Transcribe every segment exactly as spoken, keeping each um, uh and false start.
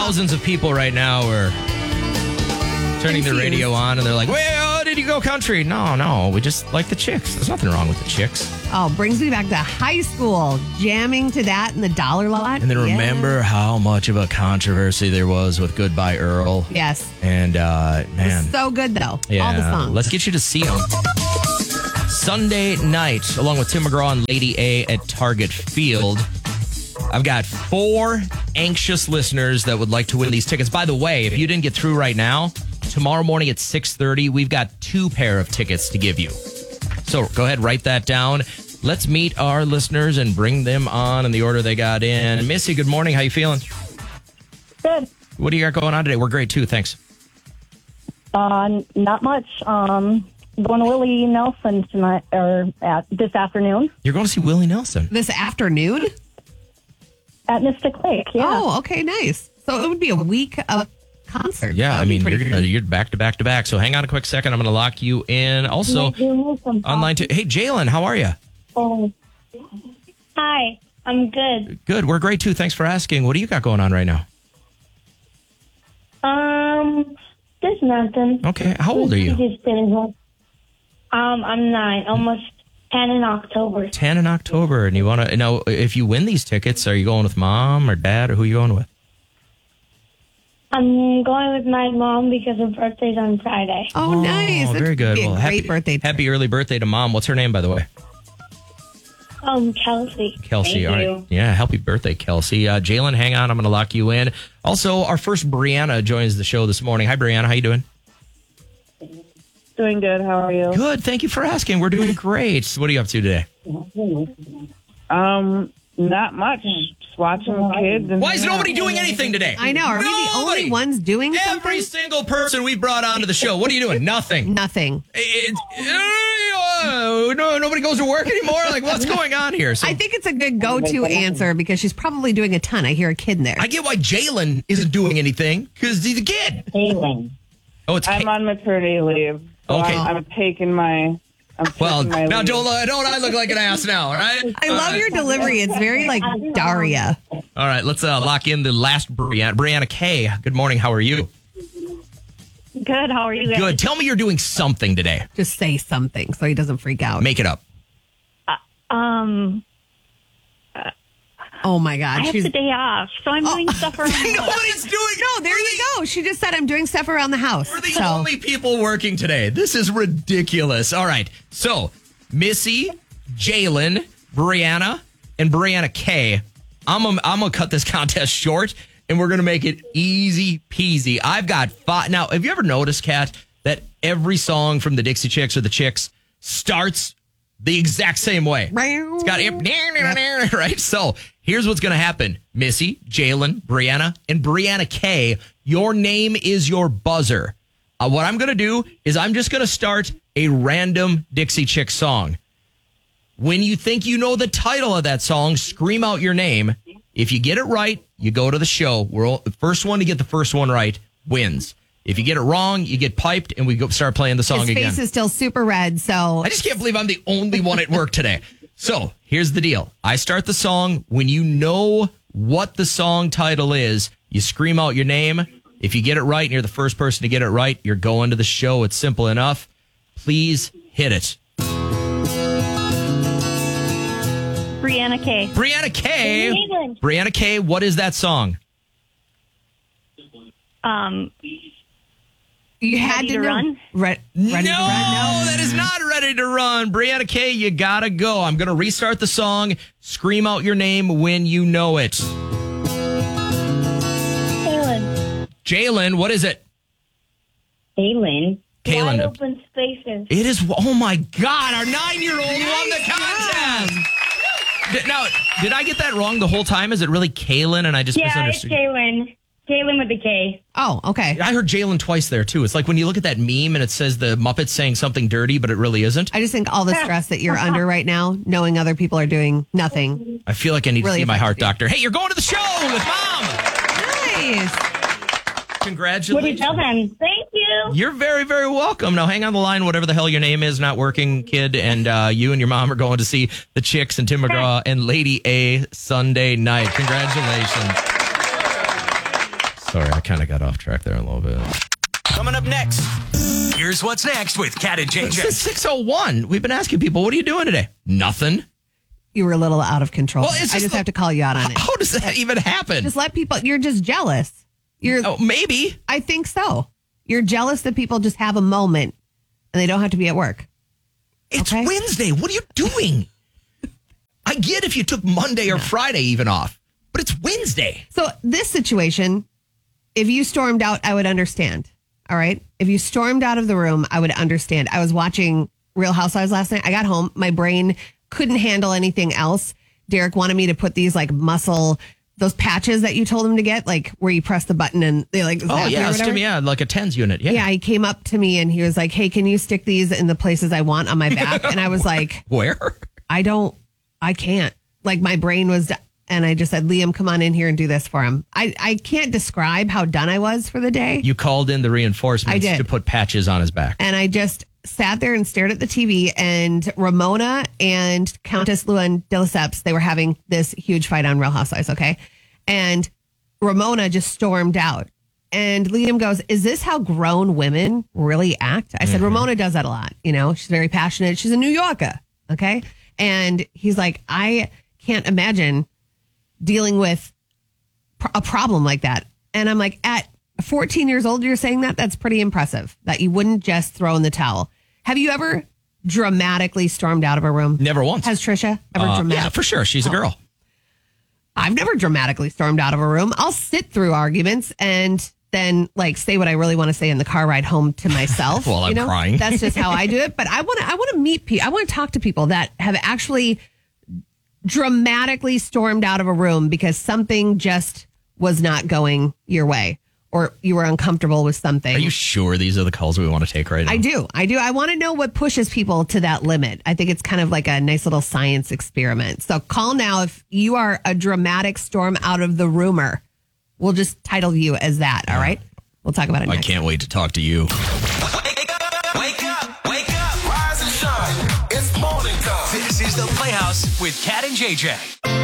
thousands of people right now are turning the radio on and they're like, well, did you go country? No, no, we just like the Chicks. There's nothing wrong with the Chicks. Oh, brings me back to high school, jamming to that in the dollar lot. And then Yeah. remember how much of a controversy there was with Goodbye Earl. Yes. And, uh, man. So good, though. Yeah, All the songs. let's get you to see them. Sunday night, along with Tim McGraw and Lady A at Target Field. I've got four anxious listeners that would like to win these tickets. By the way, if you didn't get through right now, tomorrow morning at six thirty, we've got two pair of tickets to give you. So go ahead, write that down. Let's meet our listeners and bring them on in the order they got in. Missy, good morning. How you feeling? Good. What do you got going on today? We're great, too. Thanks. Uh, not much. Um, going to Willie Nelson tonight, or at this afternoon. You're going to see Willie Nelson. This afternoon? At Mystic Lake, yeah. Oh, okay, nice. So it would be a week of concert. Yeah, I mean, you're, Pretty gonna, you're back to back to back. So hang on a quick second. I'm going to lock you in. Also, online too. Hey, Jalen, how are you? Oh. Hi, I'm good. Good. We're great, too. Thanks for asking. What do you got going on right now? Um, there's nothing. Okay. How old are you? Just sitting home. Um, I'm nine, almost ten in October. ten in October. And you want to know if you win these tickets, are you going with mom or dad or who are you going with? I'm going with my mom because her birthday's on Friday. Oh, nice. Oh, That very would good. be a Well, great happy, birthday. happy early birthday to mom. What's her name, by the way? Um, Kelsey. Kelsey. Thank All right. you. Yeah, happy birthday, Kelsey. Uh, Jalen, hang on. I'm going to lock you in. Also, our first Brianna joins the show this morning. Hi, Brianna. How you doing? Doing good. How are you? Good. Thank you for asking. We're doing great. What are you up to today? Um, not much. Just watching the kids. And Why is nobody doing anything today? I know. Are we the Nobody. only ones doing Every something? single person we brought onto the show. What are you doing? Nothing. Nothing. It, uh, no, nobody goes to work anymore. Like, what's going on here? So I think it's a good go-to answer because she's probably doing a ton. I hear a kid in there. I get why Jalen isn't doing anything because he's a kid. Jalen. Oh, it's I'm Ka- on maternity leave. So Okay. I'm, I'm taking my. I'm taking well. my Now leave. don't look- don't I look like an ass now? All right. I love your delivery. It's very like Daria. All right. Let's uh, lock in the last Brianna. Brianna K. Good morning. How are you? Good. How are you guys? Good. Tell me you're doing something today. Just say something so he doesn't freak out. Make it up. Um, Oh my I God. have She's the day off, so I'm doing stuff around the house. Nobody's doing. No, there you go. She just said I'm doing stuff around the house. We're the So only people working today. This is ridiculous. All right. So, Missy, Jalen, Brianna, and Brianna K. I'm gonna, I'm gonna cut this contest short, and we're gonna make it easy peasy. I've got five. Now, have you ever noticed, Kat, that every song from the Dixie Chicks or the Chicks starts the exact same way? It's got it, right? So here's what's going to happen. Missy, Jalen, Brianna, and Brianna K, your name is your buzzer. Uh, what I'm going to do is I'm just going to start a random Dixie Chick song. When you think you know the title of that song, scream out your name. If you get it right, you go to the show. We're all, the first one to get the first one right wins. If you get it wrong, you get piped, and we go start playing the song his again. face is still super red. So I just can't believe I'm the only one at work today. So here's the deal. I start the song. When you know what the song title is, you scream out your name. If you get it right and you're the first person to get it right, you're going to the show. It's simple enough. Please hit it. Brianna K. Brianna K. Jalen. Brianna K. What is that song? Um, you had Ready to, to know. Run? Re- ready no, to run? No, that is not Ready to Run. Brianna K., you gotta go. I'm gonna restart the song. Scream out your name when you know it. Jalen. Jalen, what is it? Jalen. Kaylin. Wide open spaces. It is, oh my God, our nine-year-old won the contest. Did, now, did I get that wrong the whole time? Is it really Kaylin and I just Yeah, it's misunderstood? Jalen. Jalen with the K. Oh, okay. I heard Jalen twice there, too. It's like when you look at that meme and it says the Muppets saying something dirty, but it really isn't. I just think all the stress that you're under right now, knowing other people are doing nothing. I feel like I need Really to see my affects heart you. doctor. Hey, you're going to the show with Mom. Nice. Congratulations. What do you tell them? Thank you. You're very, very welcome. Now, hang on the line. Whatever the hell your name is, not working, kid. And uh, you and your mom are going to see the Chicks and Tim McGraw and Lady A Sunday night. Congratulations. Sorry, I kind of got off track there a little bit. Coming up next, here's what's next with Cat and J J. It's six oh one. We've been asking people, what are you doing today? Nothing. You were a little out of control. Well, it's I just just the- have to call you out on it. How does that even happen? Just let people, you're just jealous. You're, Oh, maybe. I think so. You're jealous that people just have a moment and they don't have to be at work. It's Okay. Wednesday. What are you doing? I get if you took Monday or Friday even off, but it's Wednesday. So this situation, if you stormed out, I would understand. All right. If you stormed out of the room, I would understand. I was watching Real Housewives last night. I got home. My brain couldn't handle anything else. Derek wanted me to put these like muscle, those patches that you told him to get, like where you press the button and they like, Oh, zap you or yeah. whatever. Stim- yeah, like a TENS unit. Yeah. Yeah, he came up to me and he was like, hey, can you stick these in the places I want on my back? And I was like, Where? I don't, I can't. Like my brain was, and I just said, Liam, come on in here and do this for him. I, I can't describe how done I was for the day. You called in the reinforcements I did. to put patches on his back. And I just sat there and stared at the T V, and Ramona and Countess Luann de Lesseps, they were having this huge fight on Real Housewives, okay? And Ramona just stormed out. And Liam goes, is this how grown women really act? I said, Ramona does that a lot. You know, she's very passionate. She's a New Yorker, okay? And he's like, I can't imagine dealing with pr- a problem like that. And I'm like, at fourteen years old, you're saying that? That's pretty impressive that you wouldn't just throw in the towel. Have you ever dramatically stormed out of a room? Never once. Has Trisha ever Uh, dramatic? yeah, for sure. She's a girl. I've never dramatically stormed out of a room. I'll sit through arguments and then like say what I really want to say in the car ride home to myself. While I'm you know? crying. That's just how I do it. But I want to I want to meet people. I want to talk to people that have actually dramatically stormed out of a room because something just was not going your way or you were uncomfortable with something. Are you sure these are the calls we want to take right now? I do. I do. I want to know what pushes people to that limit. I think it's kind of like a nice little science experiment. So call now if you are a dramatic storm out of the rumor. We'll just title you as that. All right. We'll talk about it I next. can't wait to talk to you. Wake up, wake up, wake up. Rise and shine. It's morning time. This is the Playhouse with Cat and J J.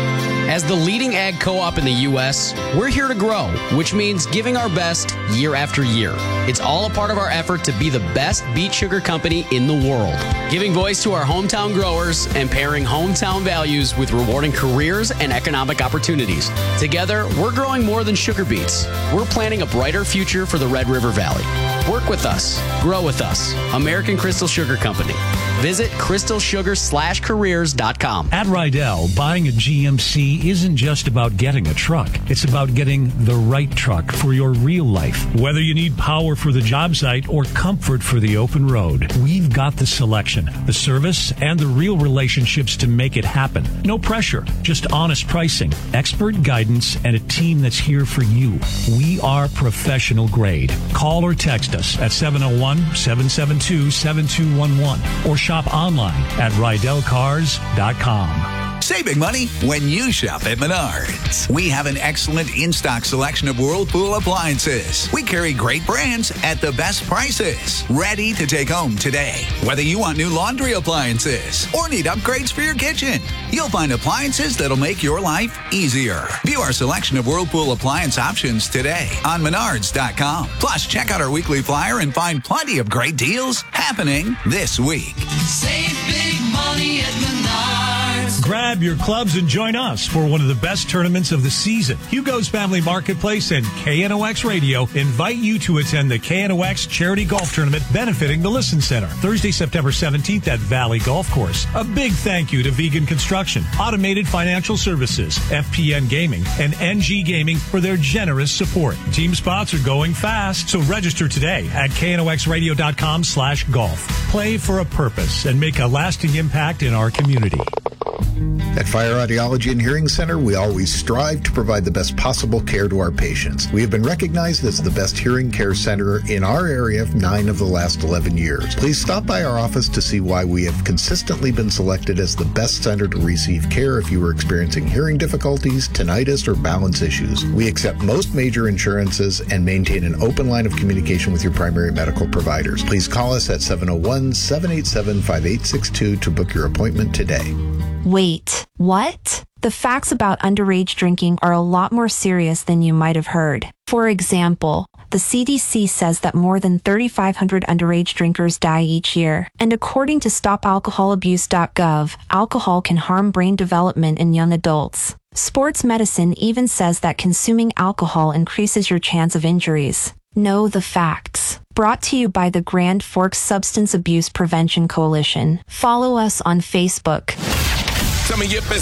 As the leading ag co-op in the U S, we're here to grow, which means giving our best year after year. It's all a part of our effort to be the best beet sugar company in the world, giving voice to our hometown growers and pairing hometown values with rewarding careers and economic opportunities. Together, we're growing more than sugar beets. We're planting a brighter future for the Red River Valley. Work with us. Grow with us. American Crystal Sugar Company. Visit crystal sugar slash careers dot com. At Rydell, buying a G M C isn't just about getting a truck. It's about getting the right truck for your real life. Whether you need power for the job site or comfort for the open road, we've got the selection, the service, and the real relationships to make it happen. No pressure, just honest pricing, expert guidance, and a team that's here for you. We are professional grade. Call or text us at seven oh one, seven seven two, seven two one one or shop online at rydell cars dot com. Saving money when you shop at Menards. We have an excellent in-stock selection of Whirlpool appliances. We carry great brands at the best prices. Ready to take home today. Whether you want new laundry appliances or need upgrades for your kitchen, you'll find appliances that'll make your life easier. View our selection of Whirlpool appliance options today on menards dot com. Plus, check out our weekly flyer and find plenty of great deals happening this week. Save big money at Menards. Grab your clubs and join us for one of the best tournaments of the season. Hugo's Family Marketplace and K N O X Radio invite you to attend the K N O X Charity Golf Tournament benefiting the Listen Center, Thursday, September seventeenth at Valley Golf Course. A big thank you to Vegan Construction, Automated Financial Services, F P N Gaming, and N G Gaming for their generous support. Team spots are going fast, so register today at K N O X radio dot com slash golf. Play for a purpose and make a lasting impact in our community. At Fire Audiology and Hearing Center, we always strive to provide the best possible care to our patients. We have been recognized as the best hearing care center in our area for nine of the last eleven years. Please stop by our office to see why we have consistently been selected as the best center to receive care if you are experiencing hearing difficulties, tinnitus, or balance issues. We accept most major insurances and maintain an open line of communication with your primary medical providers. Please call us at seven oh one, seven eight seven, five eight six two to book your appointment today. Wait, what? The facts about underage drinking are a lot more serious than you might have heard. For example, the C D C says that more than thirty-five hundred underage drinkers die each year. And according to stop alcohol abuse dot gov, alcohol can harm brain development in young adults. Sports medicine even says that consuming alcohol increases your chance of injuries. Know the facts. Brought to you by the Grand Forks Substance Abuse Prevention Coalition. Follow us on Facebook.